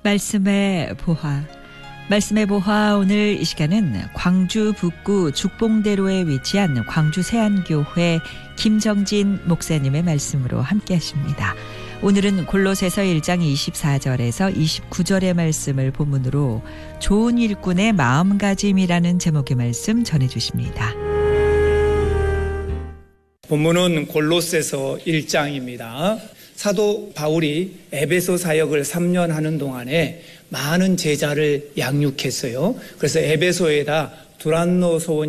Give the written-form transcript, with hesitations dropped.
말씀의 보화. 말씀의 보화 오늘 이 시간은 광주 북구 죽봉대로에 위치한 광주 세안교회 김정진 목사님의 말씀으로 함께 하십니다. 오늘은 골로새서 1장 24절에서 29절의 말씀을 본문으로 좋은 일꾼의 마음가짐이라는 제목의 말씀 전해주십니다. 본문은 골로새서 1장입니다. 사도 바울이 에베소 사역을 3년 하는 동안에 많은 제자를 양육했어요. 그래서 에베소에다 두란노 소원